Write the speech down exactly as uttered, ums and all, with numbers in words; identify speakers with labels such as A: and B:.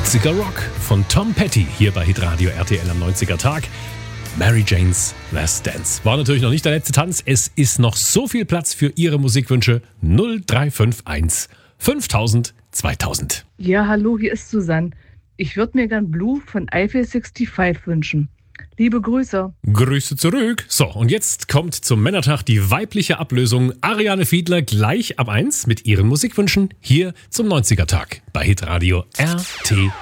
A: neunziger Rock von Tom Petty hier bei Hitradio R T L am neunziger Tag. Mary Jane's Last Dance. War natürlich noch nicht der letzte Tanz. Es ist noch so viel Platz für Ihre Musikwünsche. null drei fünf eins fünftausend zweitausend.
B: Ja, hallo, hier ist Susanne. Ich würde mir gern Blue von Eiffel fünfundsechzig wünschen. Liebe Grüße.
A: Grüße zurück. So, und jetzt kommt zum Männertag die weibliche Ablösung. Ariane Fiedler gleich ab eins mit ihren Musikwünschen hier zum neunziger Tag bei Hitradio R T L.